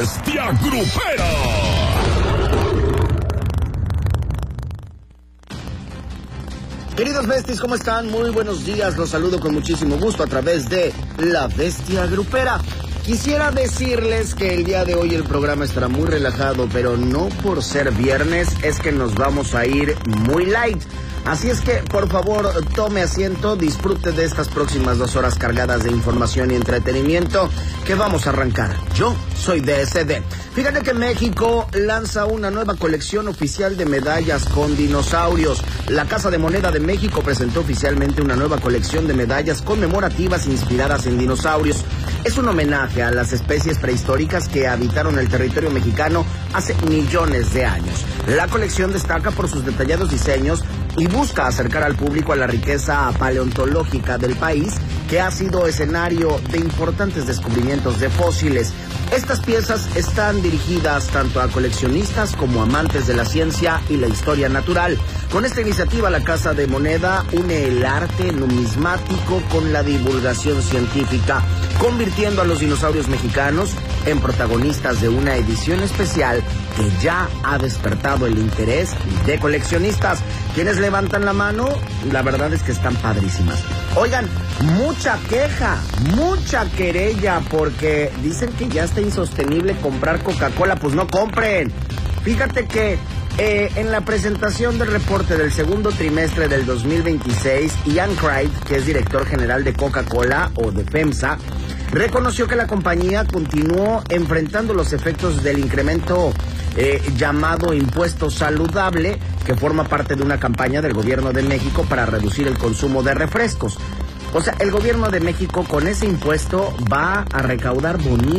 Bestia Grupera. Queridos besties, ¿cómo están? Muy buenos días, los saludo con muchísimo gusto a través de La Bestia Grupera. Quisiera decirles que el día de hoy el programa estará muy relajado, pero no por ser viernes, es que nos vamos a ir muy light. Así es que, por favor, tome asiento, disfrute de estas próximas 2 horas cargadas de información y entretenimiento que vamos a arrancar. Yo soy DSD. Fíjate que México lanza una nueva colección oficial de medallas con dinosaurios. La Casa de Moneda de México presentó oficialmente una nueva colección de medallas conmemorativas inspiradas en dinosaurios. Es un homenaje a las especies prehistóricas que habitaron el territorio mexicano hace millones de años. La colección destaca por sus detallados diseños y busca acercar al público a la riqueza paleontológica del país, que ha sido escenario de importantes descubrimientos de fósiles. Estas piezas están dirigidas tanto a coleccionistas como amantes de la ciencia y la historia natural. Con esta iniciativa, la Casa de Moneda une el arte numismático con la divulgación científica, convirtiendo a los dinosaurios mexicanos en protagonistas de una edición especial que ya ha despertado el interés de coleccionistas. Quienes levantan la mano, la verdad es que están padrísimas. Oigan, mucha queja, mucha querella, porque dicen que ya está insostenible comprar Coca-Cola. Pues no compren. Fíjate que en la presentación del reporte del segundo trimestre del 2026, Ian Craig, que es director general de Coca-Cola o de FEMSA, reconoció que la compañía continuó enfrentando los efectos del incremento llamado impuesto saludable, que forma parte de una campaña del gobierno de México para reducir el consumo de refrescos. O sea, el gobierno de México con ese impuesto va a recaudar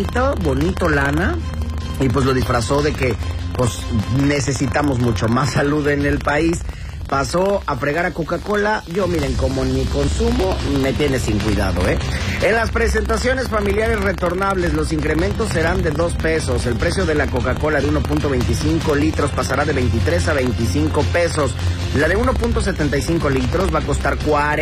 bonito lana, y pues lo disfrazó de que pues necesitamos mucho más salud en el país. Pasó a fregar a Coca-Cola. Yo, miren, como ni consumo, me tiene sin cuidado, En las presentaciones familiares retornables, los incrementos serán de 2 pesos. El precio de la Coca-Cola de 1.25 litros pasará de 23 a 25 pesos. La de 1.75 litros va a costar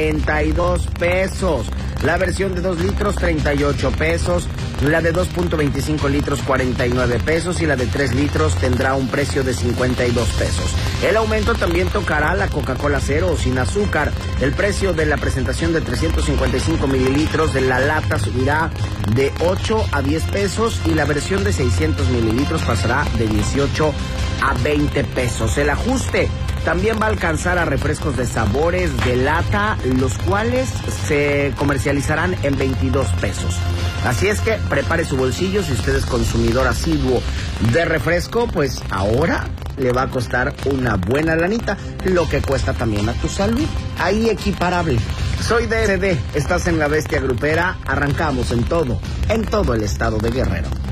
42 pesos. La versión de 2 litros, 38 pesos. La de 2.25 litros, 49 pesos. Y la de 3 litros tendrá un precio de 52 pesos. El aumento también tocará la Coca-Cola cero o sin azúcar. El precio de la presentación de 355 mililitros de la lata subirá de 8 a 10 pesos. Y la versión de 600 mililitros pasará de 18 a 20 pesos. El ajuste también va a alcanzar a refrescos de sabores de lata, los cuales se comercializarán en 22 pesos. Así es que prepare su bolsillo. Si usted es consumidor asiduo de refresco, pues ahora le va a costar una buena lanita, lo que cuesta también a tu salud. Ahí equiparable. Soy DSD, estás en La Bestia Grupera. Arrancamos en todo el estado de Guerrero.